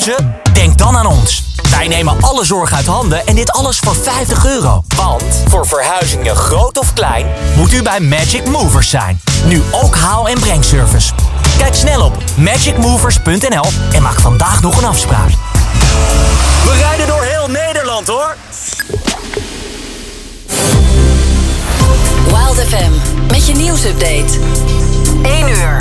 verhuizen? Denk dan aan ons. Wij nemen alle zorg uit handen en dit alles voor €50. Want voor verhuizingen groot of klein moet u bij Magic Movers zijn. Nu ook haal- en brengservice. Kijk snel op magicmovers.nl en maak vandaag nog een afspraak. We rijden door heel Nederland, hoor. Wild FM met je nieuwsupdate. 1 uur.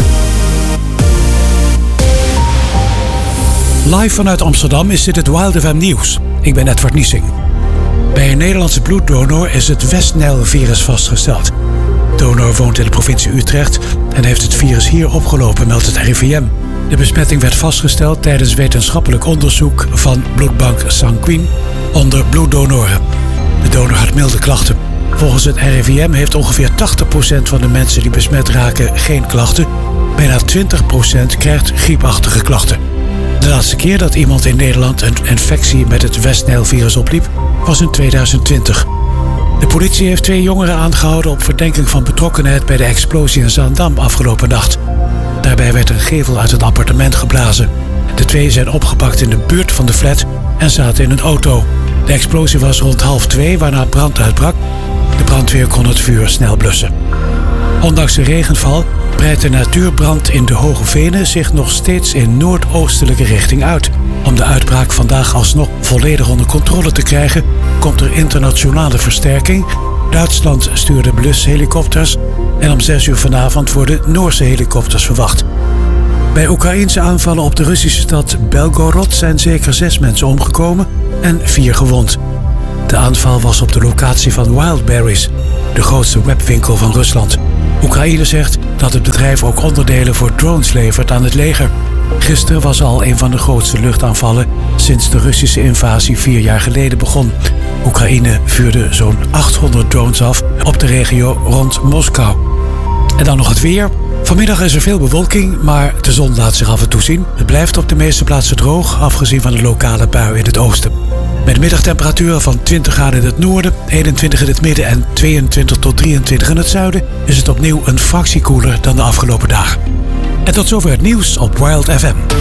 Live vanuit Amsterdam is dit het Wild FM nieuws. Ik ben Edward Niesing. Bij een Nederlandse bloeddonor is het West-Nijl-virus vastgesteld. De donor woont in de provincie Utrecht en heeft het virus hier opgelopen, meldt het RIVM. De besmetting werd vastgesteld tijdens wetenschappelijk onderzoek van bloedbank Sanquin onder bloeddonoren. De donor had milde klachten. Volgens het RIVM heeft ongeveer 80% van de mensen die besmet raken geen klachten. Bijna 20% krijgt griepachtige klachten. De laatste keer dat iemand in Nederland een infectie met het West-Nijl-virus opliep was in 2020. De politie heeft 2 jongeren aangehouden op verdenking van betrokkenheid bij de explosie in Zaandam afgelopen nacht. Daarbij werd een gevel uit het appartement geblazen. De 2 zijn opgepakt in de buurt van de flat en zaten in een auto. De explosie was rond 1:30, waarna brand uitbrak. De brandweer kon het vuur snel blussen. Ondanks de regenval breidt de natuurbrand in de Hoge Venen zich nog steeds in noordoostelijke richting uit. Om de uitbraak vandaag alsnog volledig onder controle te krijgen, komt er internationale versterking. Duitsland stuurde blushelikopters en om 6 uur vanavond worden Noorse helikopters verwacht. Bij Oekraïense aanvallen op de Russische stad Belgorod zijn zeker 6 mensen omgekomen en 4 gewond. De aanval was op de locatie van Wildberries, de grootste webwinkel van Rusland. Oekraïne zegt dat het bedrijf ook onderdelen voor drones levert aan het leger. Gisteren was al een van de grootste luchtaanvallen sinds de Russische invasie 4 jaar geleden begon. Oekraïne vuurde zo'n 800 drones af op de regio rond Moskou. En dan nog het weer. Vanmiddag is er veel bewolking, maar de zon laat zich af en toe zien. Het blijft op de meeste plaatsen droog, afgezien van de lokale bui in het oosten. Met middagtemperaturen van 20 graden in het noorden, 21 in het midden en 22 tot 23 in het zuiden, is het opnieuw een fractie koeler dan de afgelopen dagen. En tot zover het nieuws op Wild FM.